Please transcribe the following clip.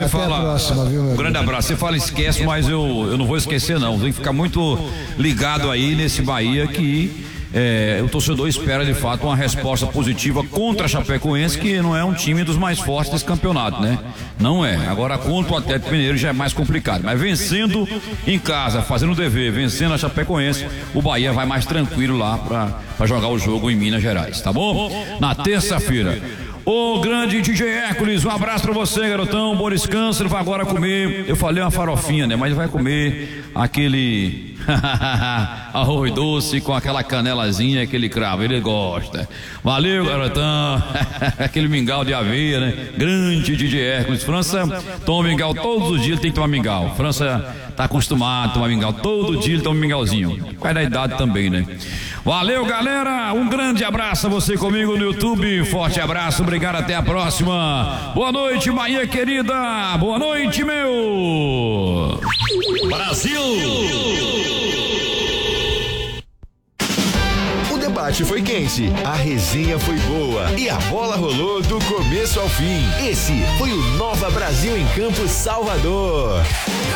Até fala. A próxima, viu, meu Um grande abraço. Você fala esquece, mas eu não vou esquecer, não. Tem que ficar muito ligado aí nesse Bahia que o torcedor espera de fato uma resposta positiva contra a Chapecoense, que não é um time dos mais fortes desse campeonato, né? Não é. Agora contra o Atlético Mineiro já é mais complicado. Mas vencendo em casa, fazendo o dever, vencendo a Chapecoense, o Bahia vai mais tranquilo lá pra jogar o jogo em Minas Gerais, tá bom? Na terça-feira. Ô grande DJ Hércules, um abraço pra você, garotão. Bom descanso. Ele vai agora comer. Eu falei uma farofinha, né? Mas ele vai comer aquele arroz doce com aquela canelazinha, aquele cravo. Ele gosta. Valeu, garotão. Aquele mingau de aveia, né? Grande DJ Hércules. França toma mingau todos os dias, ele tem que tomar mingau. França tá acostumado a tomar mingau. Todo dia ele toma um mingauzinho. Vai da idade também, né? Valeu, galera. Um grande abraço a você comigo no YouTube. Forte abraço, obrigado, até a próxima. Boa noite, Bahia querida. Boa noite, meu Brasil! O debate foi quente, a resenha foi boa e a bola rolou do começo ao fim. Esse foi o Nova Brasil em Campo Salvador.